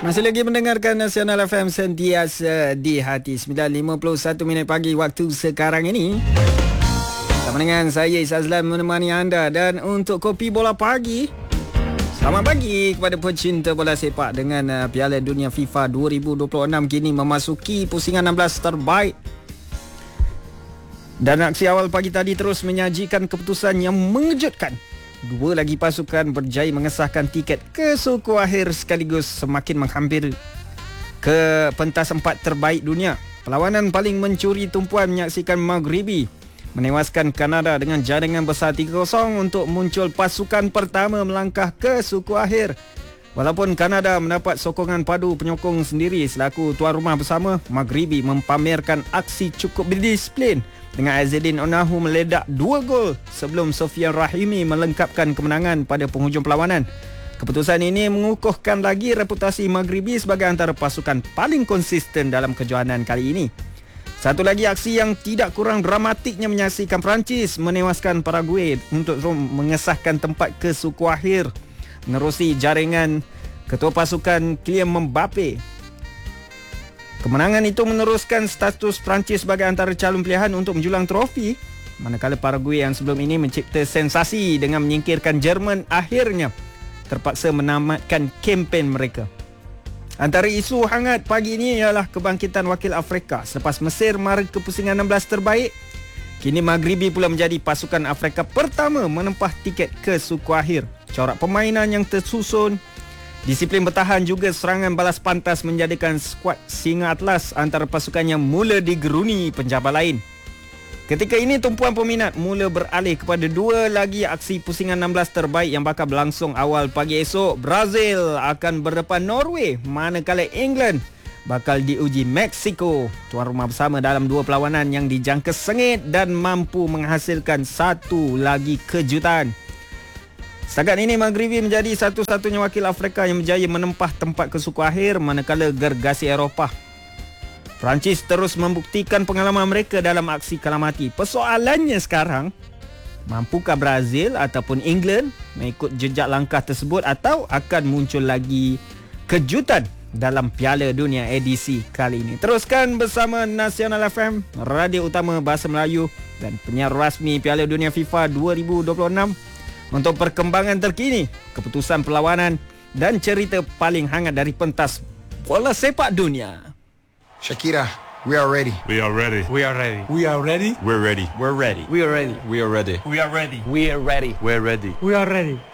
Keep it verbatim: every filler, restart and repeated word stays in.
Masih lagi mendengarkan Nasional F M sentiasa di hati. Sembilan lima puluh satu minit pagi waktu sekarang ini. Bersama dengan saya Izazlan menemani anda. Dan untuk Kopi Bola Pagi, selamat pagi kepada pecinta bola sepak. Dengan uh, Piala Dunia FIFA dua ribu dua puluh enam kini memasuki pusingan enam belas terbaik. Dan aksi awal pagi tadi terus menyajikan keputusan yang mengejutkan. Dua lagi pasukan berjaya mengesahkan tiket ke suku akhir sekaligus semakin menghampiri ke pentas empat terbaik dunia. Perlawanan paling mencuri tumpuan menyaksikan Maghribi menewaskan Kanada dengan jaringan besar tiga kosong untuk muncul pasukan pertama melangkah ke suku akhir. Walaupun Kanada mendapat sokongan padu penyokong sendiri selaku tuan rumah bersama, Maghribi mempamerkan aksi cukup berdisiplin dengan Azzedine Onahu meledak dua gol sebelum Sofian Rahimi melengkapkan kemenangan pada penghujung perlawanan. Keputusan ini mengukuhkan lagi reputasi Maghribi sebagai antara pasukan paling konsisten dalam kejohanan kali ini. Satu lagi aksi yang tidak kurang dramatiknya menyaksikan Perancis menewaskan Paraguay untuk mengesahkan tempat ke suku akhir menerusi jaringan ketua pasukan Kylian Mbappe. Kemenangan itu meneruskan status Perancis sebagai antara calon pilihan untuk menjulang trofi, manakala Paraguay yang sebelum ini mencipta sensasi dengan menyingkirkan Jerman akhirnya terpaksa menamatkan kempen mereka. Antara isu hangat pagi ini ialah kebangkitan wakil Afrika. Selepas Mesir mara ke pusingan enam belas terbaik, kini Maghribi pula menjadi pasukan Afrika pertama menempah tiket ke suku akhir. Corak permainan yang tersusun, disiplin bertahan juga serangan balas pantas menjadikan skuad Singa Atlas antara pasukan yang mula digeruni pencabar lain. Ketika ini tumpuan peminat mula beralih kepada dua lagi aksi pusingan enam belas terbaik yang bakal berlangsung awal pagi esok. Brazil akan berdepan Norway, manakala England bakal diuji Mexico, tuan rumah bersama dalam dua perlawanan yang dijangka sengit dan mampu menghasilkan satu lagi kejutan. Setakat ini Maghribi menjadi satu-satunya wakil Afrika yang berjaya menempah tempat ke suku akhir, manakala gergasi Eropah Perancis terus membuktikan pengalaman mereka dalam aksi kalah mati. Persoalannya sekarang, mampukah Brazil ataupun England mengikut jejak langkah tersebut atau akan muncul lagi kejutan dalam Piala Dunia edisi kali ini? Teruskan bersama Nasional F M, radio utama bahasa Melayu dan penyiar rasmi Piala Dunia FIFA dua ribu dua puluh enam untuk perkembangan terkini, keputusan perlawanan dan cerita paling hangat dari pentas bola sepak dunia. Shakira, we are ready. We are ready. We are ready. We are ready. We're ready. We're ready. We are ready. We are ready. We are ready. We are ready. We're ready. We are ready.